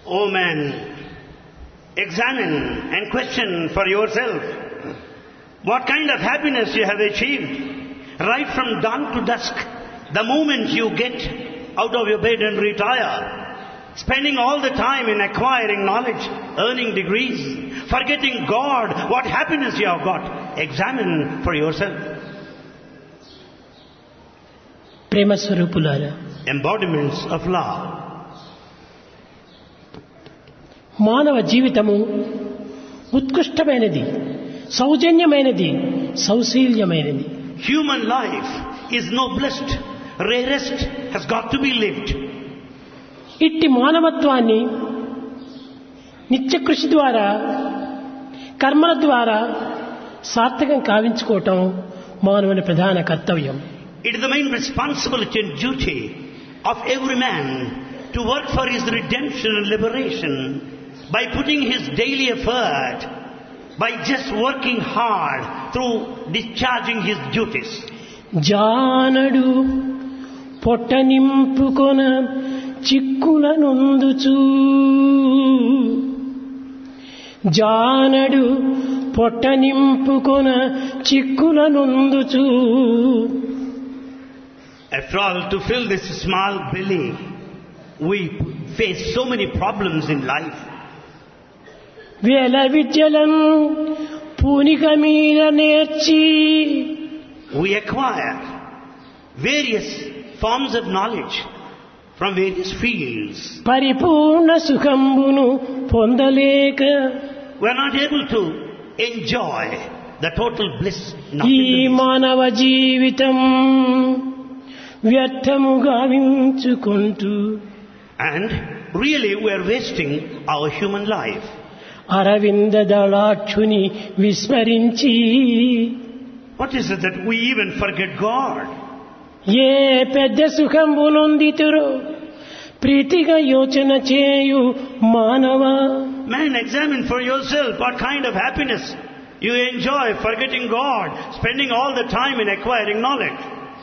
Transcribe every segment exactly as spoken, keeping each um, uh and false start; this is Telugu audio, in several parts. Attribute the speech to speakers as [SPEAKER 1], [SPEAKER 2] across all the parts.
[SPEAKER 1] O man, examine and question for yourself what kind of happiness you have achieved. Right from dawn to dusk, the moment you get out of your bed and retire, spending all the time in acquiring knowledge, earning degrees, forgetting God, what happiness you have got. Examine for yourself.
[SPEAKER 2] ప్రేమ స్వరూపులారా,
[SPEAKER 1] Embodiments of love.
[SPEAKER 2] మానవ జీవితము ఉత్కృష్టమైనది, సౌజన్యమైనది, సౌశీల్యమైనది.
[SPEAKER 1] Human life is noblest, rarest, has got to be lived.
[SPEAKER 2] ఇట్టి మానవత్వాన్ని నిత్యకృషి ద్వారా, కర్మల ద్వారా సార్థకం కావించుకోవటం మానవుని ప్రధాన కర్తవ్యం.
[SPEAKER 1] It is the main responsibility and duty of every man to work for his redemption and liberation by putting his daily effort, by just working hard through discharging his duties.
[SPEAKER 2] జానడు పొట్ట నింపుకొన చిక్కుల నొందుచూ, జానడు పొట్ట నింపుకొన చిక్కుల నొందుచూ.
[SPEAKER 1] After all, to fill this small belly, we face so many problems in life.
[SPEAKER 2] వేల విద్యలను పూనిక మీద నేర్చి,
[SPEAKER 1] We acquire various forms of knowledge from various fields.
[SPEAKER 2] పరిపూర్ణ సుఖంబును పొందలేక
[SPEAKER 1] We are not able to enjoy the total bliss. not
[SPEAKER 2] ఈ
[SPEAKER 1] in the least.
[SPEAKER 2] మానవ జీవితం వ్యర్థము గావించుకుంటూ
[SPEAKER 1] And really we are wasting our human life.
[SPEAKER 2] Aravinda దళాక్షుని విస్మరించి,
[SPEAKER 1] What is it that we even forget God?
[SPEAKER 2] ఏ పెద్ద సుఖంబు నొందితురో ప్రీతిగా యోచన చేయు మానవ.
[SPEAKER 1] Man, examine for yourself what kind of happiness you enjoy forgetting God, spending all the time in acquiring knowledge.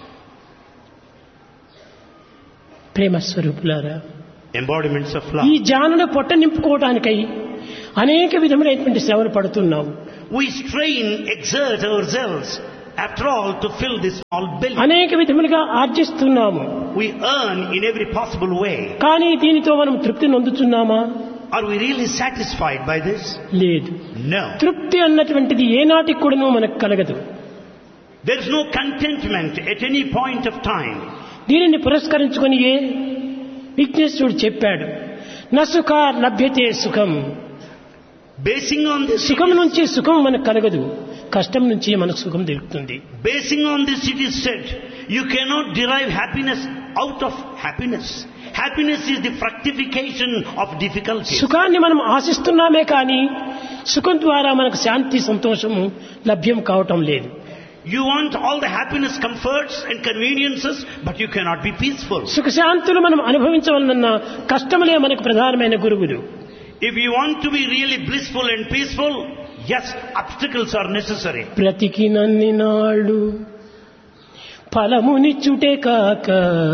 [SPEAKER 2] ప్రేమ స్వరూపులారా,
[SPEAKER 1] Embodiments of
[SPEAKER 2] ఈ
[SPEAKER 1] love.
[SPEAKER 2] జానును పొట్ట నింపుకోవటానికై అనేక విధములైనటువంటి శ్రమలు పడుతున్నాము.
[SPEAKER 1] We strain, exert ourselves, after all, to fill this small belly.
[SPEAKER 2] అనేక విధములుగా ఆర్జిస్తున్నాము.
[SPEAKER 1] We earn in every possible way.
[SPEAKER 2] కానీ దీనితో మనం తృప్తి నొందుతున్నామా?
[SPEAKER 1] Are we really satisfied by this?
[SPEAKER 2] లేదు.
[SPEAKER 1] No.
[SPEAKER 2] తృప్తి అన్నటువంటిది ఏనాటికి కూడాను మనకు కలగదు.
[SPEAKER 1] There is no contentment at any point of time.
[SPEAKER 2] దీనిని పురస్కరించుకొని ఏ విఘ్నేశ్వరుడు చెప్పాడు, నసుఖ లభ్యతే సుఖం.
[SPEAKER 1] Basing on this,
[SPEAKER 2] సుఖం నుంచి సుఖం మనకు కలగదు, కష్టం నుంచి మనకు సుఖం దొరుకుతుంది.
[SPEAKER 1] basing on this it is said, you cannot derive happiness out of happiness. Happiness is the fructification of difficulty.
[SPEAKER 2] సుఖాన్ని మనం ఆశిస్తున్నామే కానీ సుఖం ద్వారా మనకు శాంతి సంతోషము లభ్యం కావటం లేదు.
[SPEAKER 1] You want all the happiness, comforts and conveniences, but you cannot be peaceful.
[SPEAKER 2] సుఖశాంతులు మనం అనుభవించవలనన్న కష్టములే మనకు ప్రధానమైన గురువులు.
[SPEAKER 1] If you want to be really blissful and peaceful, yes, obstacles are necessary.
[SPEAKER 2] బ్రతికినన్ని నాళ్ళు ఫలమునిచ్చుటే కాక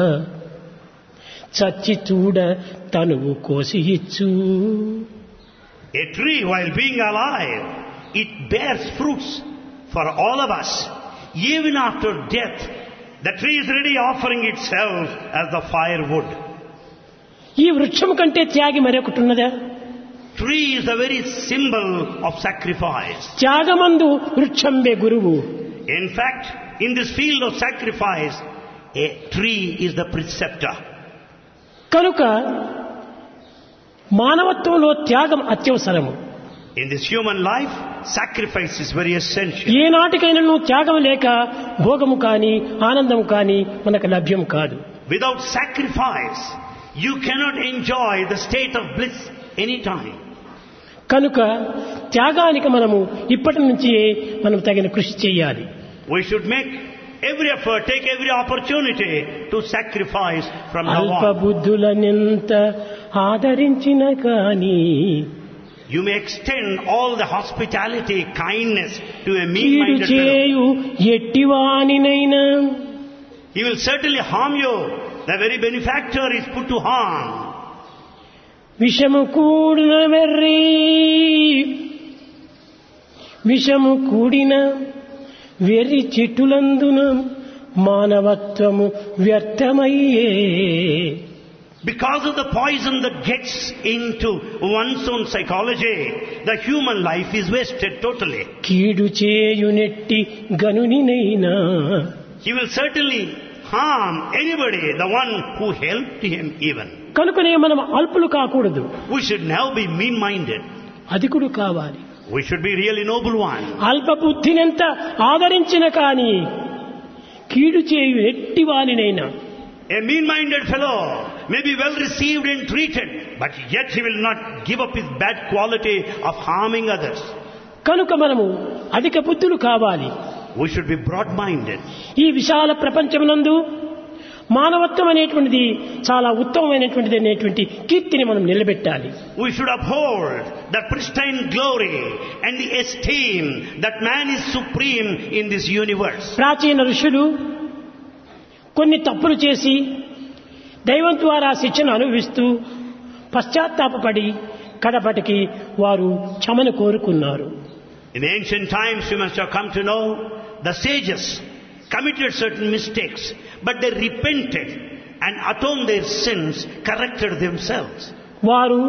[SPEAKER 2] చచ్చి చూడ తనువు కోసి ఇచ్చు.
[SPEAKER 1] A tree, while being alive, it bears fruits for all of us. Even after death, the tree is ready offering itself as the firewood.
[SPEAKER 2] ఈ వృక్షం కంటే త్యాగి మరొకటి ఉన్నదా?
[SPEAKER 1] Tree is the very symbol of sacrifice.
[SPEAKER 2] త్యాగమందు వృక్షంబే గురువు.
[SPEAKER 1] In fact, in this field of sacrifice, a tree is the preceptor.
[SPEAKER 2] కనుక మానవత్వంలో త్యాగం అత్యవసరము.
[SPEAKER 1] In this human life, sacrifice is very essential.
[SPEAKER 2] ఏనాటికైనా నువ్వు త్యాగం లేక భోగము కానీ ఆనందము కానీ మనకు లభ్యం కాదు.
[SPEAKER 1] Without sacrifice, you cannot enjoy the state of bliss anytime.
[SPEAKER 2] కనుక త్యాగానికి మనము ఇప్పటి నుంచి మనం తగిన కృషి చేయాలి.
[SPEAKER 1] We should make every effort, take every opportunity to sacrifice from now
[SPEAKER 2] అల్ప
[SPEAKER 1] on.
[SPEAKER 2] బుద్ధులనెంత ఆదరించిన కానీ
[SPEAKER 1] You may extend all the hospitality, kindness to a
[SPEAKER 2] కీడు
[SPEAKER 1] mean-minded fellow.
[SPEAKER 2] చేయు ఎట్టివానినైనా
[SPEAKER 1] He will certainly harm you. The very benefactor is put to harm.
[SPEAKER 2] విషము కూడిన వెర్రి విషము కూడిన వెర్రి చెట్టులందున మానవత్వము వ్యర్థమయ్యే.
[SPEAKER 1] Because of the poison that gets into one's own psychology, the human life is wasted totally.
[SPEAKER 2] కీడు చేయునెట్టి గనునినైనా
[SPEAKER 1] He will certainly harm anybody, the one who helped him even.
[SPEAKER 2] కనుకనే మనం అల్పులు కాకూడదు.
[SPEAKER 1] We should now be mean-minded.
[SPEAKER 2] అధికుడు కావాలి.
[SPEAKER 1] We should be really noble one.
[SPEAKER 2] అల్ప బుద్ధినెంత ఆదరించిన కానీ కీడు చేయు ఎట్టి వానినైనా
[SPEAKER 1] A mean-minded fellow may be well received and treated, but yet he will not give up his bad quality of harming others.
[SPEAKER 2] కనుక మనము అధిక బుద్ధులు కావాలి.
[SPEAKER 1] We should be broad-minded.
[SPEAKER 2] ఈ విశాల ప్రపంచమునందు మానవత్వం అనేటువంటిది చాలా ఉత్తమమైనటువంటిది అనేటువంటి కీర్తిని మనం నిలబెట్టాలి.
[SPEAKER 1] We should uphold that pristine glory and the esteem that man is supreme in this universe.
[SPEAKER 2] ప్రాచీన ఋషులు కొన్ని తప్పులు చేసి దైవం ద్వారా శిక్షను అనుభవిస్తూ పశ్చాత్తాపపడి కడపటికి వారు క్షమను కోరుకున్నారు.
[SPEAKER 1] In ancient times you must have come to know the sages committed certain mistakes, but they repented and atoned their sins, corrected themselves.
[SPEAKER 2] వారు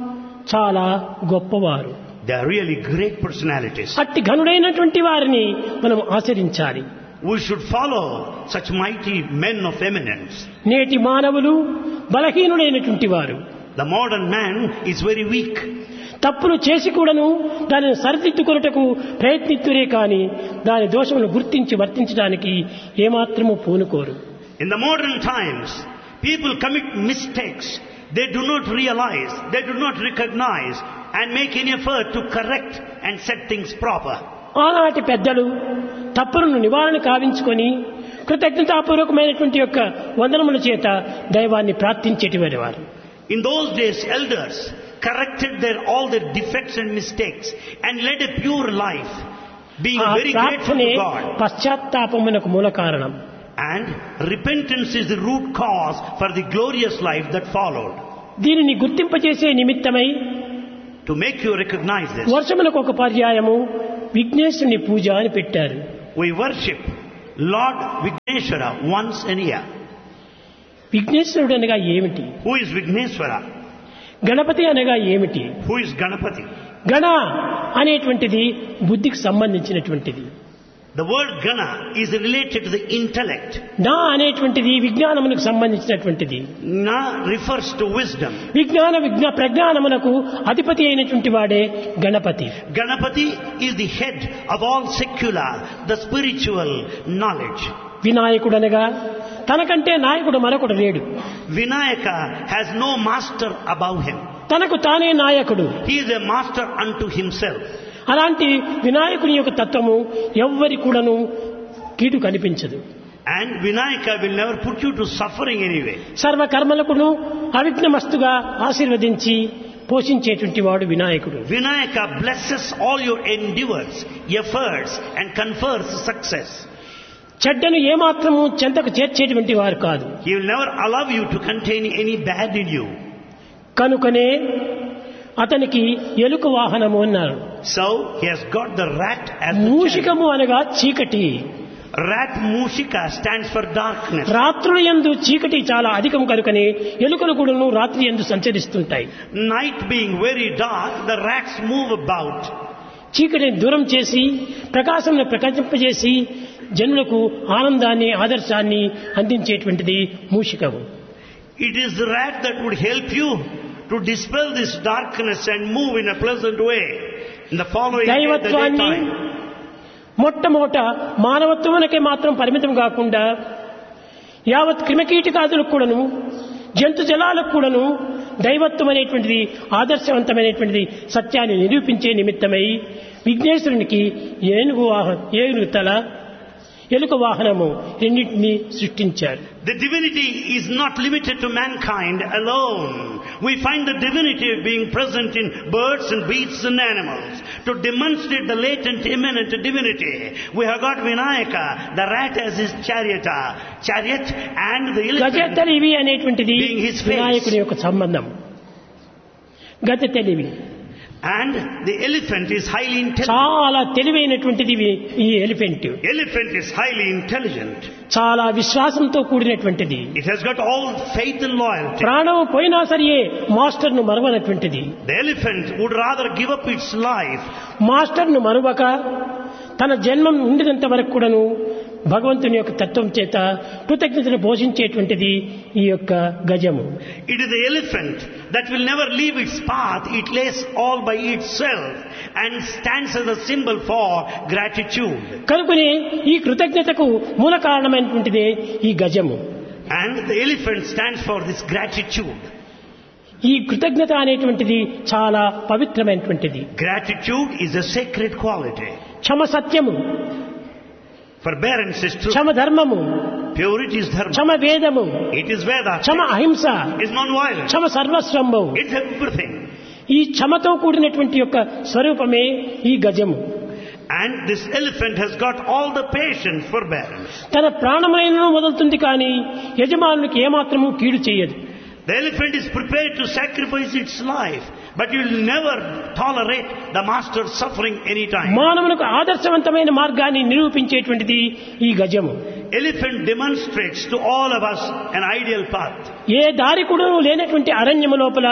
[SPEAKER 2] చాలా గొప్పవారు.
[SPEAKER 1] They are really great personalities.
[SPEAKER 2] అట్టి ఘనుడైనటువంటి వారిని మనం ఆచరించాలి.
[SPEAKER 1] We should follow such mighty men of eminence.
[SPEAKER 2] నేటి మానవులు బలహీనుడైనటువంటి వారు.
[SPEAKER 1] The modern man is very weak.
[SPEAKER 2] తప్పులు చేసి కూడాను దానిని సరిదిద్దుకొనుటకు ప్రయత్నిస్తురే కానీ దాని దోషములను గుర్తించి వర్తించడానికి ఏమాత్రము పూనుకోరు.
[SPEAKER 1] In the modern times, people commit mistakes. They do not realize, they do not recognize and make any effort to correct and set things proper.
[SPEAKER 2] ఆనాటి పెద్దలు తప్పులను నివారణ కావించుకొని కృతజ్ఞతాపూర్వకమైనటువంటి యొక్క వందనముల చేత దైవాన్ని ప్రార్థించేటివారు వారు.
[SPEAKER 1] In those days, elders corrected their all their defects and mistakes and led a pure life, being very grateful to God.
[SPEAKER 2] పశ్చాత్తాపమునకు మూల కారణం.
[SPEAKER 1] And repentance is the root cause for the glorious life that followed.
[SPEAKER 2] దీనిని గుర్తింపజేసే నిమిత్తమై
[SPEAKER 1] To make you recognize this,
[SPEAKER 2] వర్షములకు ఒక పర్యాయము విఘ్నేశ్వరుని పూజ అని పెట్టారు.
[SPEAKER 1] we worship Lord Vigneshwara once in a year.
[SPEAKER 2] విఘ్నేశ్వరుడు అనగా ఏమిటి?
[SPEAKER 1] Who is Vigneshwara?
[SPEAKER 2] గణపతి అనగా ఏమిటి?
[SPEAKER 1] Who is Ganapati?
[SPEAKER 2] గణ అనేటువంటిది బుద్ధికి సంబంధించినటువంటిది.
[SPEAKER 1] The word Gana is related to the intellect.
[SPEAKER 2] నా అనేటువంటిది విజ్ఞానమునకు సంబంధించినటువంటిది.
[SPEAKER 1] Na refers to wisdom.
[SPEAKER 2] విజ్ఞాన విజ్ఞా ప్రజ్ఞానమునకు అధిపతి అయినటువంటి వాడే Ganapati.
[SPEAKER 1] Ganapati is the head of all secular, the spiritual knowledge.
[SPEAKER 2] వినాయకుడు అనగా తనకంటే నాయకుడు మరొకడు లేడు.
[SPEAKER 1] Vinayaka has no master above him.
[SPEAKER 2] తనకు తానే నాయకుడు.
[SPEAKER 1] He is a master unto himself.
[SPEAKER 2] అలాంటి వినాయకుని యొక్క తత్వము ఎవ్వరి కూడాను కీడు కనిపించదు.
[SPEAKER 1] And Vinayaka will never put you to suffering anyway.
[SPEAKER 2] సర్వ కర్మలకును అవిఘ్నమస్తుగా ఆశీర్వదించి పోషించేటువంటి వాడు వినాయకుడు.
[SPEAKER 1] Vinayaka blesses all your endeavors, efforts and confers success.
[SPEAKER 2] చెడ్డను ఏమాత్రము చెంతకు చేర్చేటువంటి వారు కాదు.
[SPEAKER 1] He will never allow you to contain any bad in you.
[SPEAKER 2] కనుకనే అతనికి ఎలుక వాహనము అన్నారు.
[SPEAKER 1] So he has got the rat as the
[SPEAKER 2] మూషికము అనగా చీకటి.
[SPEAKER 1] Rat Mushika stands for darkness.
[SPEAKER 2] రాత్రుల యందు చీకటి చాలా అధికం కనుకనే ఎలుకలు కూడాను రాత్రి యందు సంచరిస్తుంటాయి.
[SPEAKER 1] Night being very dark, the rats move about.
[SPEAKER 2] చీకటిని దూరం చేసి ప్రకాశంను ప్రకాశింపజేసి జనులకు ఆనందాన్ని ఆదర్శాన్ని అందించేటువంటిది మూషికము.
[SPEAKER 1] It is the rat that would help you to dispel this darkness and move in a pleasant way in the following day, the daytime.
[SPEAKER 2] మొట్టమొదట మానవత్వమునకే మాత్రం పరిమితం కాకుండా యావత్ క్రిమికీటకాదులకు కూడాను జంతు జలాలకు కూడాను దైవత్వం అనేటువంటిది ఆదర్శవంతమైనటువంటిది సత్యాన్ని నిరూపించే నిమిత్తమై విఘ్నేశ్వరునికి ఏనుగు వాహనం ఏనుగు తల ఎలుక వాహనము రెండింటినీ సృష్టించారు.
[SPEAKER 1] The divinity is not limited to mankind alone. We find the divinity being present in birds and beasts and animals. To demonstrate the latent, immanent divinity, we have got Vinayaka, the rat as his chariot, chariot and the elephant
[SPEAKER 2] గజేతరివి అనేటువంటిది
[SPEAKER 1] being his face.
[SPEAKER 2] వినాయకుని యొక్క సంబంధం. గతి తెలివి.
[SPEAKER 1] And the elephant is highly intelligent.
[SPEAKER 2] చాలా తెలివైనటువంటిది ఇవి- ఈ elephant.
[SPEAKER 1] Elephant is highly intelligent.
[SPEAKER 2] చాలా విశ్వాసంతో కూడినటువంటిది.
[SPEAKER 1] It has got all faith and loyalty.
[SPEAKER 2] ప్రాణం పోయినా సరే మాస్టర్ను మరవనటువంటిది.
[SPEAKER 1] The elephant would rather give up its life.
[SPEAKER 2] మాస్టర్ను మరువక తన జన్మం ఉండినంత వరకు కూడాను భగవంతుని యొక్క తత్వం చేత కృతజ్ఞతను పోషించేటువంటిది ఈ యొక్క గజము.
[SPEAKER 1] It is the elephant that will never leave its path. It lays all by itself and stands as a symbol for gratitude.
[SPEAKER 2] కనుకనే ఈ కృతజ్ఞతకు మూల కారణమైనటువంటిదే ఈ గజము.
[SPEAKER 1] And the elephant stands for this gratitude.
[SPEAKER 2] ఈ కృతజ్ఞత అనేటువంటిది చాలా పవిత్రమైనటువంటిది.
[SPEAKER 1] Gratitude is a sacred quality.
[SPEAKER 2] క్షమ సత్యము,
[SPEAKER 1] Forbearance is truth.
[SPEAKER 2] క్షమ ధర్మము,
[SPEAKER 1] Purity is dharma.
[SPEAKER 2] క్షమ వేదము,
[SPEAKER 1] It is Veda.
[SPEAKER 2] క్షమ అహింస,
[SPEAKER 1] It's non-violence.
[SPEAKER 2] Kshama సర్వస్వంబు.
[SPEAKER 1] It's everything.
[SPEAKER 2] ఈ క్షమతో కూడినటువంటి యొక్క స్వరూపమే ఈ గజము.
[SPEAKER 1] And this elephant has got all the patience, forbearance.
[SPEAKER 2] తన ప్రాణమైనను వదులుతుంది కానీ యజమానునికి ఏమాత్రము కీడు చేయదు.
[SPEAKER 1] The elephant is prepared to sacrifice its life, but you will never tolerate the master's suffering any time.
[SPEAKER 2] మానవులకు ఆదర్శవంతమైన మార్గాన్ని నిరూపించేటువంటిది ఈ గజము.
[SPEAKER 1] Elephant demonstrates to all of us an ideal path.
[SPEAKER 2] ఏ దారి కూడా లేనటువంటి అరణ్యము లోపల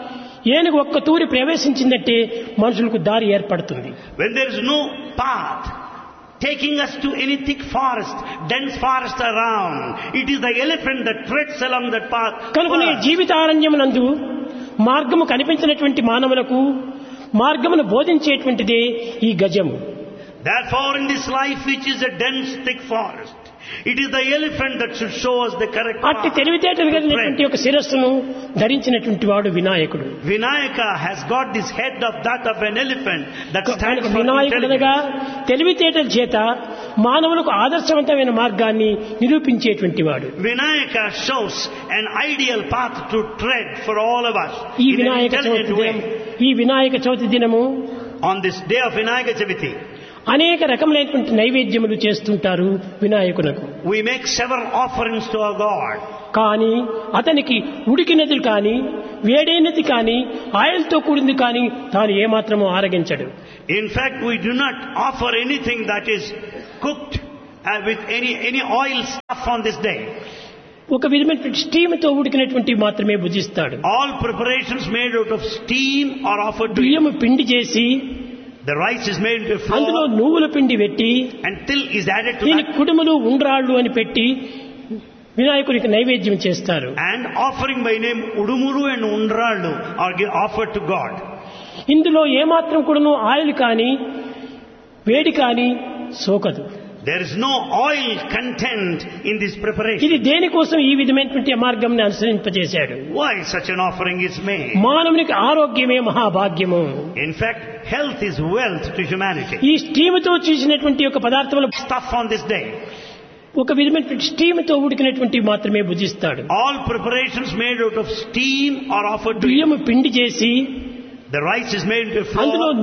[SPEAKER 2] ఏనుగు ఒక్క తూరి ప్రవేశించిందంటే మనుషులకు దారి ఏర్పడుతుంది.
[SPEAKER 1] When there is no path taking us to any thick forest, dense forest around, it is the elephant that treads along that path.
[SPEAKER 2] కనుకనే
[SPEAKER 1] first.
[SPEAKER 2] జీవితారణ్యమునందు మార్గము కనిపించినటువంటి మానవులకు మార్గమును బోధించేటువంటిదే ఈ గజము.
[SPEAKER 1] Therefore, in this life which is a dense thick forest, it is the elephant that should show us the correct
[SPEAKER 2] అట్టి
[SPEAKER 1] path.
[SPEAKER 2] తెలివితేటలు కలిగినటువంటి ఒక శిరస్సును ధరించినటువంటి వాడు వినాయకుడు.
[SPEAKER 1] Vinayaka has got this head of that of an elephant that stands
[SPEAKER 2] కనుక
[SPEAKER 1] for
[SPEAKER 2] వినాయకుడనగా
[SPEAKER 1] intelligence.
[SPEAKER 2] తెలివితేటల చేత మానవులకు ఆదర్శవంతమైన మార్గాన్ని నిరూపించేటువంటి వాడు.
[SPEAKER 1] Vinayaka shows an ideal path to tread for all of us
[SPEAKER 2] ఈ
[SPEAKER 1] in an
[SPEAKER 2] Vinayaka Chavithi
[SPEAKER 1] intelligent
[SPEAKER 2] దినం
[SPEAKER 1] way.
[SPEAKER 2] ఈ వినాయక చవితి దినము
[SPEAKER 1] On this day of Vinayaka Chaviti,
[SPEAKER 2] అనేక రకములైనటువంటి నైవేద్యములు చేస్తుంటారు వినాయకునకు.
[SPEAKER 1] we make several offerings to our God.
[SPEAKER 2] కానీ అతనికి ఉడికినది కానీ వేడైనది కానీ ఆయిల్తో కూడింది కానీ తాను ఏమాత్రము ఆరగించడు.
[SPEAKER 1] In fact, we do not offer anything that is cooked uh, with any, any oil stuff on this day.
[SPEAKER 2] ఒక విధమైనటువంటి స్టీమ్తో ఉడికినటువంటి మాత్రమే భుజిస్తాడు.
[SPEAKER 1] All preparations made out of steam are offered to him.
[SPEAKER 2] బియ్యము పిండి చేసి
[SPEAKER 1] The rice is made into
[SPEAKER 2] అందులో
[SPEAKER 1] flour
[SPEAKER 2] నువ్వుల పిండి పెట్టి
[SPEAKER 1] and till is added to
[SPEAKER 2] దీని
[SPEAKER 1] that.
[SPEAKER 2] కుడుములు ఉండ్రాళ్ళు అని పెట్టి వినాయకునికి నైవేద్యం చేస్తారు.
[SPEAKER 1] And offering by name Udumuru and Undralu are gi- offered to God.
[SPEAKER 2] ఇందులో ఏమాత్రం కూడాను ఆయిల్ కానీ వేడి కానీ సోకదు.
[SPEAKER 1] There is no oil content in this preparation.
[SPEAKER 2] ఇది దేనికోసం ఈ విధమైనటువంటి మార్గంని అనుసరింపజేశాడు.
[SPEAKER 1] Why such an offering is made?
[SPEAKER 2] మానవునికి ఆరోగ్యమే మహాభాగ్యము.
[SPEAKER 1] In fact, health is wealth to humanity.
[SPEAKER 2] ఈ స్టీముతో చేసినటువంటి ఒక పదార్థములు
[SPEAKER 1] Stuff on this day.
[SPEAKER 2] ఒక విధమైనటువంటి స్టీముతో ఉడికినటువంటి మాత్రమే భుజిస్తాడు.
[SPEAKER 1] All preparations made out of steam are offered to him.
[SPEAKER 2] బియ్యము పిండి చేసి
[SPEAKER 1] The rice is made into
[SPEAKER 2] అందులో
[SPEAKER 1] flour